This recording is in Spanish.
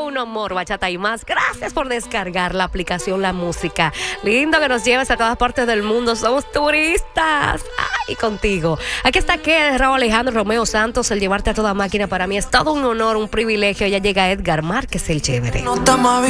todo un amor, Bachata y Más. Gracias por descargar la aplicación La Música. Lindo que nos lleves a todas partes del mundo. Somos turistas. Ay, contigo. Aquí está que Raúl Alejandro Romeo Santos. El llevarte a toda máquina para mí es todo un honor, un privilegio. Ya llega Edgar Márquez, el chévere.